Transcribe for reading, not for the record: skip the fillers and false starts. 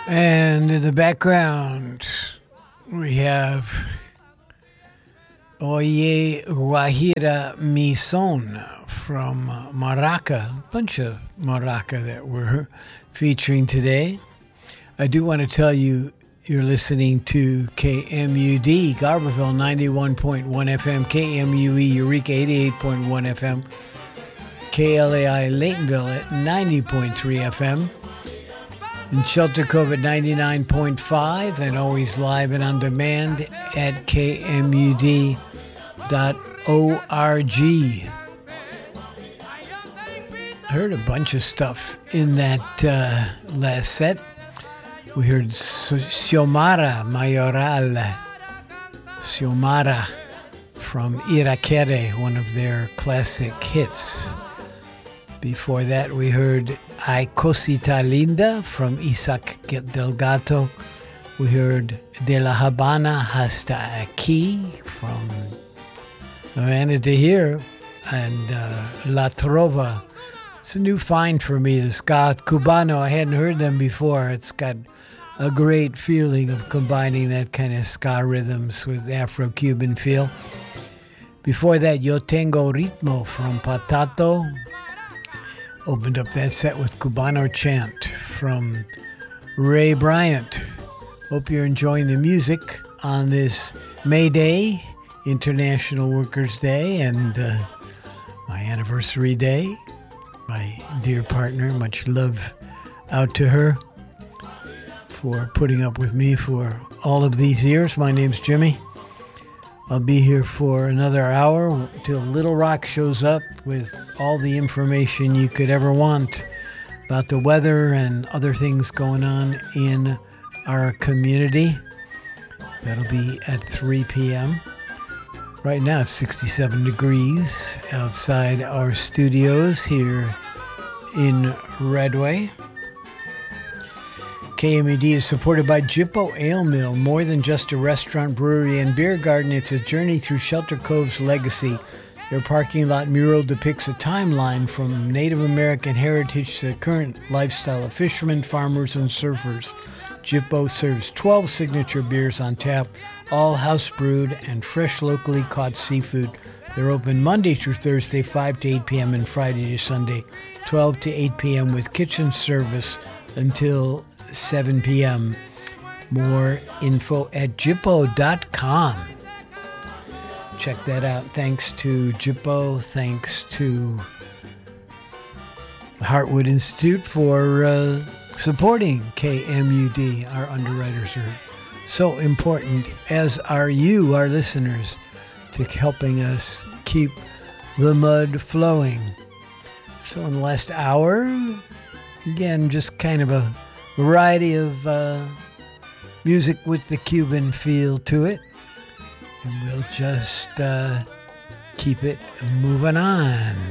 And in the background, we have Oye Guajira Mi Son from Maraca, a bunch of Maraca that we're featuring today. I do want to tell you, you're listening to KMUD, Garberville 91.1 FM, KMUE Eureka 88.1 FM, KLAI Laytonville at 90.3 FM, in Shelter Cove at 99.5, and always live and on demand at kmud.org. I heard a bunch of stuff in that last set. We heard Xiomara Mayoral, Xiomara from Iraquere, one of their classic hits. Before that, we heard Ay Cosita Linda from Isaac del Gato. We heard De La Habana Hasta Aquí from Amanda de Here, and La Trova. It's a new find for me, the ska cubano. I hadn't heard them before. It's got a great feeling of combining that kind of ska rhythms with Afro-Cuban feel. Before that, Yo Tengo Ritmo from Patato. Opened up that set with Cubano Chant from Ray Bryant. Hope you're enjoying the music on this May Day, International Workers' Day, and my anniversary day. My dear partner, much love out to her for putting up with me for all of these years. My name's Jimmy. I'll be here for another hour till Little Rock shows up with all the information you could ever want about the weather and other things going on in our community. That'll be at 3 p.m. Right now it's 67 degrees outside our studios here in Redway. KMED is supported by Jippo Ale Mill, more than just a restaurant, brewery, and beer garden. It's a journey through Shelter Cove's legacy. Their parking lot mural depicts a timeline from Native American heritage to the current lifestyle of fishermen, farmers, and surfers. Jippo serves 12 signature beers on tap, all house brewed and fresh locally caught seafood. They're open Monday through Thursday, 5 to 8 p.m. and Friday to Sunday, 12 to 8 p.m. with kitchen service until 7 p.m. More info at jippo.com. Check that out. Thanks to Jippo. Thanks to the Heartwood Institute for supporting KMUD. Our underwriters are so important, as are you, our listeners, to helping us keep the mud flowing. So in the last hour, again, just kind of a variety of music with the Cuban feel to it. And we'll just keep it moving on.